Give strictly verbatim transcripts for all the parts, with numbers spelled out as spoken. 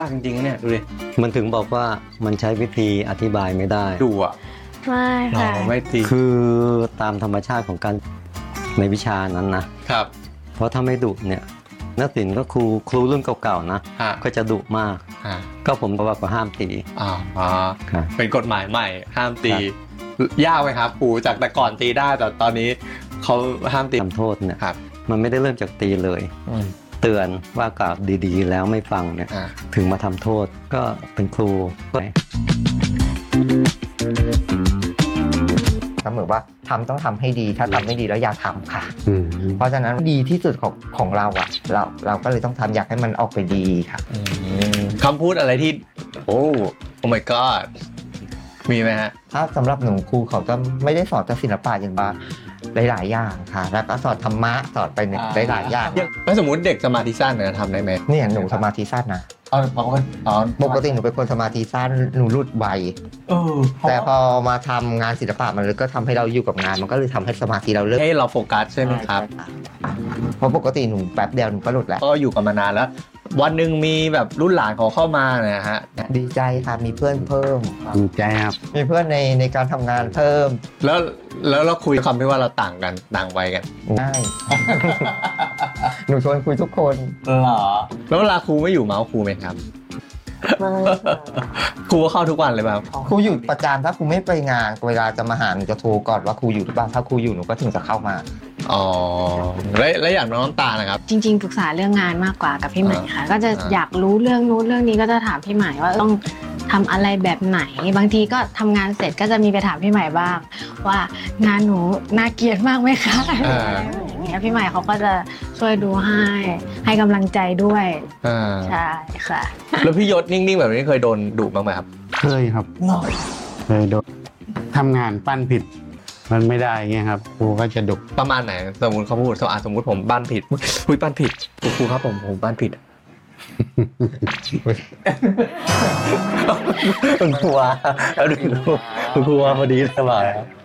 จริงๆเนี่ยดูดิมันถึงบอกว่ามันใช้วิธีอธิบายไม่ได้ดูอ่ะไม่ค่ะไม่จริงคือตามธรรมชาติของการในวิชานั้นนะครับเพราะถ้าไม่ดุเนี่ยนักศิลป์ก็ครูครูรุ่นเก่าๆนะก็จะดุมากก็ผมก็ว่าก็ห้ามตีอ๋อเป็นกฎหมายใหม่ห้ามตียากไหมครับครูจากแต่ก่อนตีได้แต่ตอนนี้เขาห้ามตีทำโทษเนี่ยมันไม่ได้เริ่มจากตีเลยเตือนว่ากล่าวดีๆแล้วไม่ฟังเนี่ยถึงมาทำโทษก็เป็นครูก็เหมือนว่าทำต้องทำให้ดีถ้าทำไม่ดีแล้วอย่าทำค่ะเพราะฉะนั้นดีที่สุดของของเราอ่ะเราเราก็เลยต้องทำอยากให้มันออกไปดีค่ะคำพูดอะไรที่โอ้โอ้ my god มีไหมฮะถ้าสำหรับหนูครูเขาจะไม่ได้สอนแต่ศิลปะอย่างบ้าหลายๆอย่างค่ะแล้วก็สอนธรรมะสอนไปในหลายๆอย่างแล้วสมมติเด็กสมาธิสั้นเนี่ยทำได้ไหมเนี่ยหนูสมาธิสั้นนะอ๋อเพราะว่าอ๋อปกติหนูเป็นคนสมาธิสั้นหนูรุดไวแต่พอมาทำงานศิลปะมันก็ทำให้เราอยู่กับงานมันก็เลยทำให้สมาธิเราเริ่มให้เราโฟกัสใช่ไหมครับเพราะปกติหนูแป๊บเดียวหนูก็หลุดแล้วก็อยู่กันมานานแล้ววันหนึ่งมีแบบรุ่นหลานเขาเข้ามาเนี่ยฮะดีใจค่ะมีเพื่อนเพิ่มดีใจครับมีเพื่อนในในการทำงานเพิ่มแล้วแล้วเราคุยคำที่ว่าเราต่างกันต่างวัยกันง่ายหนูชวนคุยทุกคนเหรอแล้วเวลาครูไม่อยู่เมาส์ครูไหมครับครูเข้าทุกวันเลยแบบครูอยู่ประจำถ้าครูไม่ไปงานเวลาจะมาหาหนูจะโทรก่อนว่าครูอยู่หรือเปล่าถ้าครูอยู่หนูก็ถึงจะเข้ามาอ๋อแล้วแล้วอย่างน้องตานะครับจริงๆปรึกษาเรื่องงานมากกว่ากับพี่ใหม่ค่ะก็จะอยากรู้เรื่องนู้นเรื่องนี้ก็จะถามพี่ใหม่ว่าต้องทำอะไรแบบไหนบางทีก็ทำงานเสร็จก็จะมีไปถามพี่ใหม่บ้างว่างานหนูน่าเกลียดมากไหมคะอย่างเงี้ยพี่ใหม่เขาก็จะช่วยดูให้ให้กำลังใจด้วยใช่ค่ะแล้วพี่ยศนิ่งๆแบบนี้เคยโดนดุบ้างไหมครับเคยครับเคยโดนทำงานปั้นผิดมันไม่ได้เงี้ยครับครูก็จะดุประมาณไหนสมมติเขาพูดสมมติผมปั้นผิดคุยปั้นผิดครูครับผมผมปั้นผิดคุณครูแล้วดูคุณครูพอดีสบาย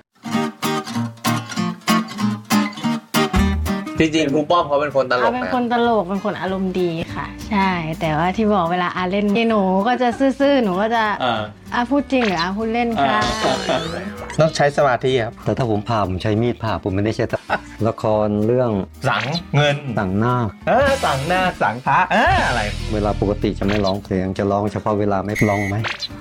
จริงๆครูป้อมเขาเป็นคนตลกเป็นคนตลกเป็นคนอารมณ์ดีค่ะใช่แต่ว่าที่บอกเวลาอาเล่นหนูก็จะซื่อๆหนูก็จะอาพูดจริงหรืออาพูดเล่นค่ะต้องใช้สมาธิครับแต่ถ้าผมผ่าผมใช้มีดผ่าผมไม่ได้ใช้ละครเรื่องสังเงินสังหน้าเออสังหน้าสังพระเอออะไรเวลาปกติจะไม่ร้องเพลงจะร้องเฉพาะเวลาไม่ร้องไหม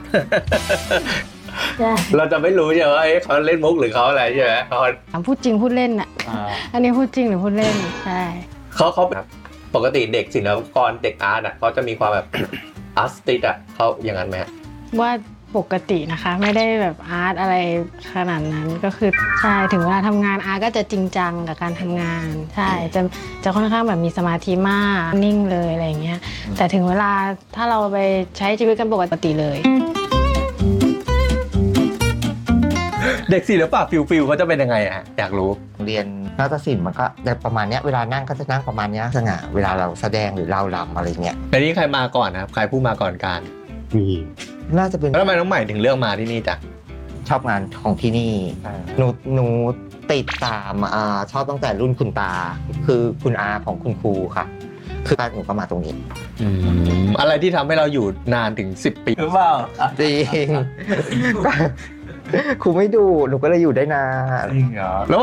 เราจะไม่รู้ใช่ไหมเขาเล่นมุกหรือเขาอะไรใช่ไหมเขาพูดจริงพูดเล่นอ่ะอันนี้พูดจริงหรือพูดเล่นใช่เขาเขาปกติเด็กศิลปกรเด็กอาร์ตอ่ะเขาจะมีความแบบอาร์ติสต์อ่ะเขาอย่างนั้นไหมว่าปกตินะคะไม่ได้แบบอาร์ตอะไรขนาดนั้นก็คือใช่ถึงเวลาทำงานอาร์ตก็จะจริงจังกับการทำงานใช่จะจะค่อนข้างแบบมีสมาธิมากนิ่งเลยอะไรอย่างเงี้ยแต่ถึงเวลาถ้าเราไปใช้ชีวิตกันปกติเลยเด็กศิลปะฟิลฟิลเขาจะเป็นยังไงอ่ะอยากรู้เรียนนาฏศิลป์มันก็ได้ประมาณนี้เวลานั่งก็จะนั่งประมาณนี้สง่าเวลาเราแสดงหรือเรารำอะไรเงี้ยแต่นี้ใครมาก่อนนะครับใครผู้มาก่อนการมีน่าจะเป็นแล้วทำไมน้องใหม่ถึงเลือกมาที่นี่จ้ะชอบงานของที่นี่หนูหนูติดตามอ่าชอบตั้งแต่รุ่นคุณตาคือคุณอาของคุณครูค่ะคือหนูก็มาตรงนี้อะไรที่ทำให้เราอยู่นานถึงสิบปีหรือเปล่าจริงครูไม่ดูหนูก็เลยอยู่ได้นานจริงเหรอ